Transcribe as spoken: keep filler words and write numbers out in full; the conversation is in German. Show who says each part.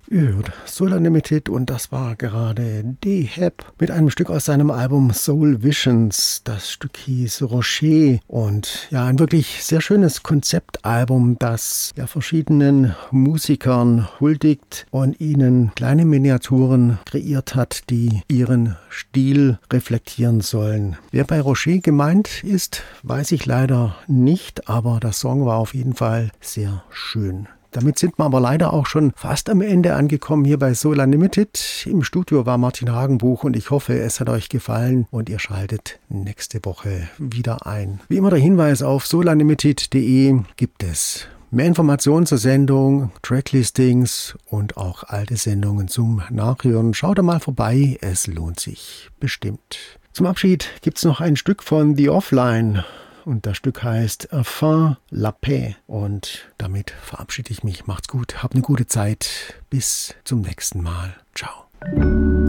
Speaker 1: Ihr hört Soul Unlimited und das war gerade D-Hep mit einem Stück aus seinem Album Soul Visions. Das Stück hieß Rocher und ja, ein wirklich sehr schönes Konzeptalbum, das ja verschiedenen Musikern huldigt und ihnen kleine Miniaturen kreiert hat, die ihren Stil reflektieren sollen. Wer bei Rocher gemeint ist, weiß ich leider nicht, aber der Song war auf jeden Fall sehr schön. Damit sind wir aber leider auch schon fast am Ende angekommen hier bei Soul Unlimited. Im Studio war Martin Hagenbuch und ich hoffe, es hat euch gefallen und ihr schaltet nächste Woche wieder ein. Wie immer der Hinweis auf soul unlimited punkt de gibt es mehr Informationen zur Sendung, Tracklistings und auch alte Sendungen zum Nachhören. Schaut da mal vorbei, es lohnt sich bestimmt. Zum Abschied gibt's noch ein Stück von The Offline. Und das Stück heißt Fin la Paix. Und damit verabschiede ich mich. Macht's gut, habt eine gute Zeit. Bis zum nächsten Mal. Ciao.